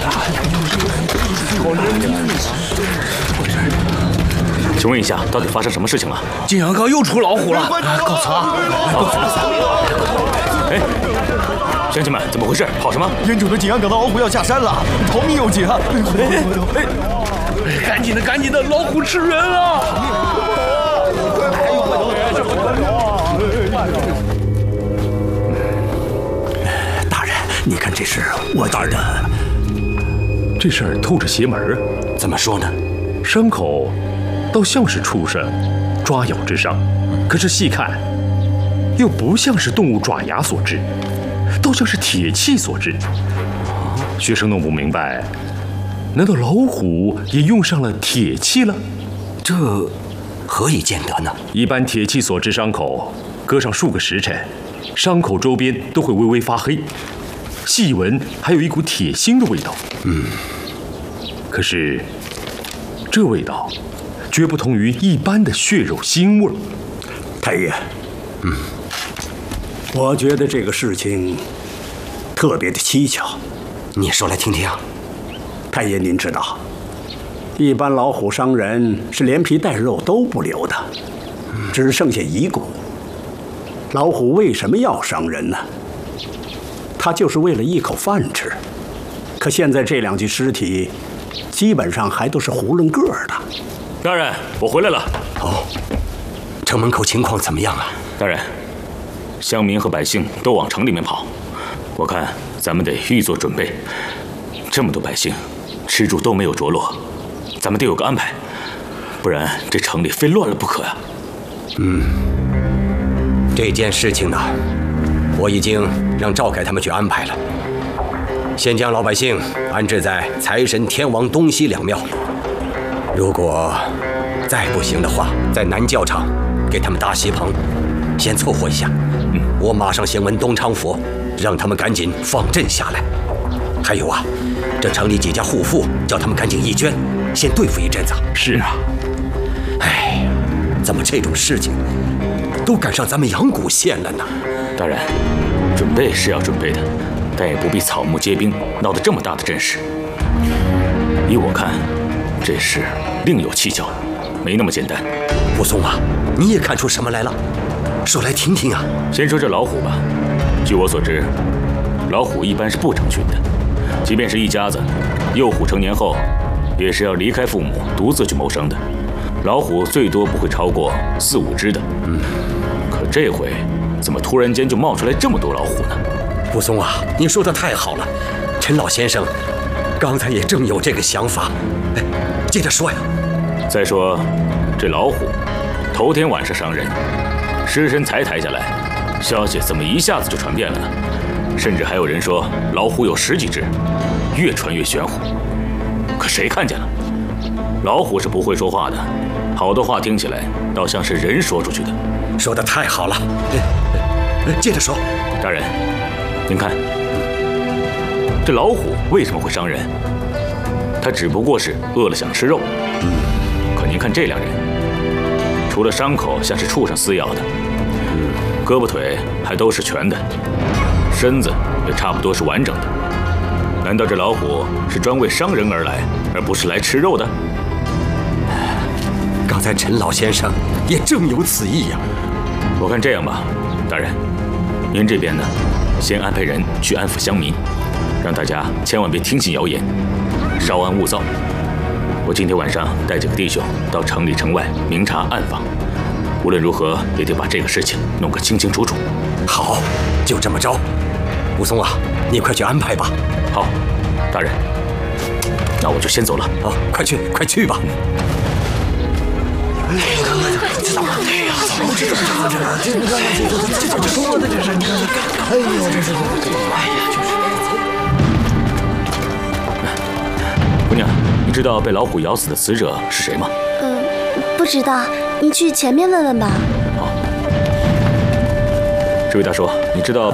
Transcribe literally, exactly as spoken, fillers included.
请问一下，到底发生什么事情了？ 景阳冈又出老虎了！ 告辞啊！ 哎，乡亲们，怎么回事？跑什么？ 烟酒的景阳冈的老虎要下山了，逃命有紧啊！ 哎，赶紧的，赶紧的，老虎吃人了！ 大人，你看这是我觉得这事儿透着邪门啊！ 怎么说呢？ 伤口倒像是畜生抓咬之伤，可是细看，又不像是动物爪牙所致，倒像是铁器所致。学生弄不明白，难道老虎也用上了铁器了？ 这何以见得呢？ 一般铁器所致伤口，搁上数个时辰，伤口周边都会微微发黑，细闻还有一股铁腥的味道。 嗯， 可是这味道绝不同于一般的血肉腥味。 太爷，嗯，我觉得这个事情特别的蹊跷。你说来听听。太爷，您知道，一般老虎伤人是连皮带肉都不留的，只剩下遗骨。老虎为什么要伤人呢？它就是为了一口饭吃。可现在这两具尸体，基本上还都是囫囵个儿的。 大人，我回来了。 哦，城门口情况怎么样啊？ 大人，乡民和百姓都往城里面跑，我看咱们得预做准备。这么多百姓，吃住都没有着落，咱们得有个安排，不然这城里非乱了不可呀。 嗯，这件事情呢，我已经让赵凯他们去安排了。先将老百姓安置在财神、天王东西两庙。如果再不行的话，在南教场给他们搭席棚，先凑合一下。嗯，我马上先问东昌府，让他们赶紧放阵下来。还有啊，这城里几家户妇，叫他们赶紧义捐，先对付一阵子。 是啊， 哎，怎么这种事情都赶上咱们阳谷县了呢？ 大人，准备是要准备的，但也不必草木皆兵，闹得这么大的阵势。依我看，这事另有蹊跷，没那么简单。 武松啊，你也看出什么来了？说来听听啊。 先说这老虎吧，据我所知，老虎一般是不成群的，即便是一家子，幼虎成年后，也是要离开父母，独自去谋生的。老虎最多不会超过四五只的。嗯，可这回怎么突然间就冒出来这么多老虎呢？ 武松啊，你说的太好了，陈老先生刚才也正有这个想法。哎，接着说呀。 再说这老虎头天晚上伤人，尸身才抬下来，消息怎么一下子就传遍了呢？甚至还有人说老虎有十几只，越传越玄乎。可谁看见了？老虎是不会说话的，好多话听起来倒像是人说出去的。 说得太好了。接着说。 大人，您看，这老虎为什么会伤人？它只不过是饿了想吃肉。嗯。可您看这两人，除了伤口像是畜生撕咬的，嗯，胳膊腿还都是全的，身子也差不多是完整的。难道这老虎是专为伤人而来，而不是来吃肉的？ 刚才陈老先生也正有此意呀。 我看这样吧，大人，您这边呢，先安排人去安抚乡民，让大家千万别听信谣言，稍安勿躁。我今天晚上带几个弟兄到城里城外明察暗访，无论如何也得把这个事情弄个清清楚楚。 好，就这么着。武松啊，你快去安排吧。 好，大人，那我就先走了。 啊，快去，快去吧。 哎呀，这怎么的呀？怎么这这这这这这怎么说的？这是你看，哎呦，这是哎呀，就是。 姑娘，你知道被老虎咬死的死者是谁吗？ 嗯，不知道，你去前面问问吧。 好，这位大叔，你知道